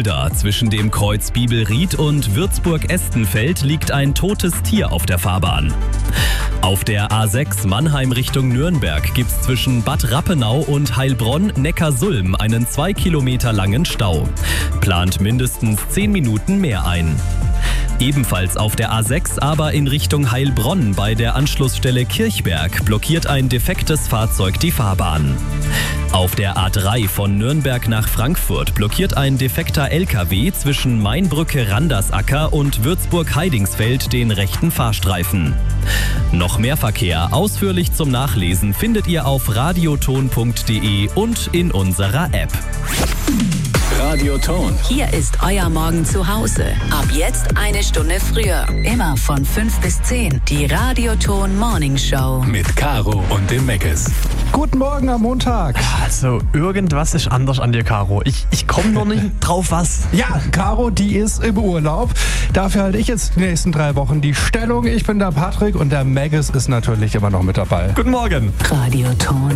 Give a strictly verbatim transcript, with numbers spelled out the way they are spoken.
Fulda. Zwischen dem Kreuz Bibelried und Würzburg-Estenfeld liegt ein totes Tier auf der Fahrbahn. Auf der A sechs Mannheim Richtung Nürnberg gibt's zwischen Bad Rappenau und Heilbronn-Neckarsulm einen zwei Kilometer langen Stau. Plant mindestens zehn Minuten mehr ein. Ebenfalls auf der A sechs, aber in Richtung Heilbronn bei der Anschlussstelle Kirchberg blockiert ein defektes Fahrzeug die Fahrbahn. Auf der A drei von Nürnberg nach Frankfurt blockiert ein defekter L K W zwischen Mainbrücke-Randersacker und Würzburg-Heidingsfeld den rechten Fahrstreifen. Noch mehr Verkehr ausführlich zum Nachlesen findet ihr auf radioton punkt de und in unserer App. Radioton. Hier ist euer Morgen zu Hause. Ab jetzt eine Stunde früher. Immer von fünf bis zehn. Die Radioton Morning Show. Mit Caro und dem Meckes. Guten Morgen am Montag. Also, irgendwas ist anders an dir, Caro. Ich, ich komme noch nicht drauf, was. Ja, Caro, die ist im Urlaub. Dafür halte ich jetzt die nächsten drei Wochen die Stellung. Ich bin der Patrick und der Meckes ist natürlich immer noch mit dabei. Guten Morgen. Radioton.